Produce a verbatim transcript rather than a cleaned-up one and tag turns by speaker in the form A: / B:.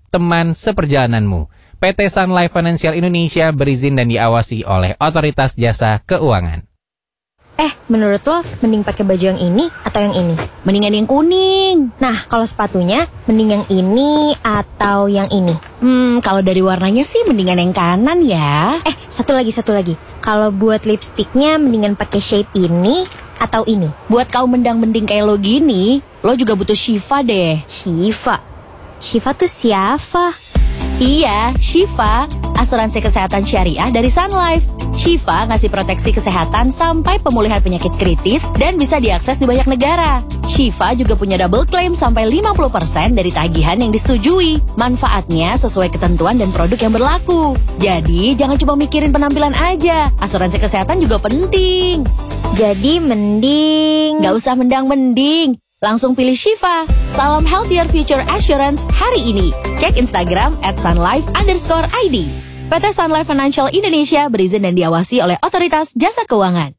A: teman seperjalananmu. P T Sun Life Financial Indonesia berizin dan diawasi oleh Otoritas Jasa Keuangan.
B: Eh, menurut lo mending pakai baju yang ini atau yang ini?
C: Mendingan yang kuning.
B: Nah, kalau sepatunya mending yang ini atau yang ini?
C: Hmm, kalau dari warnanya sih mendingan yang kanan ya.
B: Eh, satu lagi, satu lagi. Kalau buat lipstiknya mendingan pakai shade ini atau ini?
C: Buat kau mendang-mending kayak lo gini, lo juga butuh Shifa deh.
B: Shifa? Shifa tuh siapa?
C: Iya, Shifa, asuransi kesehatan syariah dari Sun Life. Shifa ngasih proteksi kesehatan sampai pemulihan penyakit kritis dan bisa diakses di banyak negara. Shifa juga punya double claim sampai lima puluh persen dari tagihan yang disetujui. Manfaatnya sesuai ketentuan dan produk yang berlaku. Jadi, jangan cuma mikirin penampilan aja. Asuransi kesehatan juga penting.
B: Jadi mending...
C: Gak usah mendang-mending. Langsung pilih Shifa. Salam Healthier Future Assurance hari ini. Cek Instagram at sunlife underscore id. P T Sun Life Financial Indonesia berizin dan diawasi oleh Otoritas Jasa Keuangan.